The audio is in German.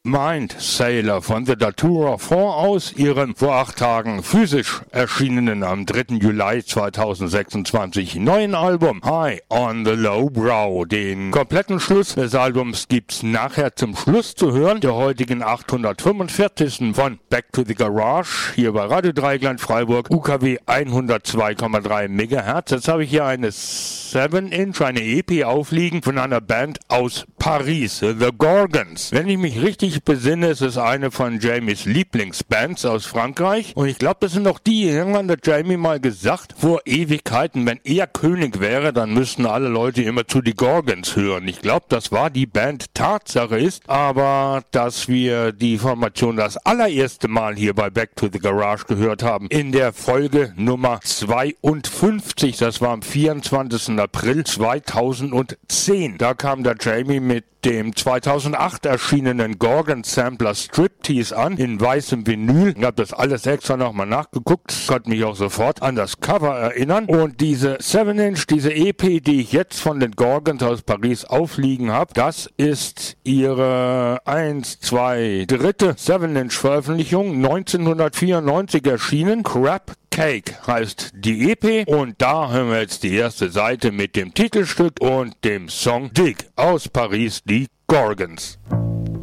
Mind Sailor von The Datura 4 aus ihrem vor 8 Tagen physisch erschienenen am 3. Juli 2026 neuen Album High on the Low Brow. Den kompletten Schluss des Albums gibt's nachher zum Schluss zu hören, der heutigen 845. von Back to the Garage, hier bei Radio Dreieckland Freiburg, UKW 102,3 MHz. Jetzt habe ich hier eine 7-Inch, eine EP aufliegen von einer Band aus Paris, The Gorgons. Wenn ich mich richtig besinne, ist es eine von Jamies Lieblingsbands aus Frankreich. Und ich glaube, das sind auch die, irgendwann hat Jamie mal gesagt, vor Ewigkeiten, wenn er König wäre, dann müssten alle Leute immer zu die Gorgons hören. Ich glaube, das war die Band. Tatsache ist aber, dass wir die Formation das allererste Mal hier bei Back to the Garage gehört haben, in der Folge Nummer 52. Das war am 24. April 2010. Da kam der Jamie mit dem 2008 erschienenen Gorgon Sampler Striptease an, in weißem Vinyl. Ich habe das alles extra nochmal nachgeguckt, konnte mich auch sofort an das Cover erinnern. Und diese 7-Inch, diese EP, die ich jetzt von den Gorgons aus Paris aufliegen habe, das ist ihre 3. 7-Inch Veröffentlichung, 1994 erschienen. Crab Cake heißt die EP und da hören wir jetzt die erste Seite mit dem Titelstück und dem Song Dig aus Paris, die Gorgons.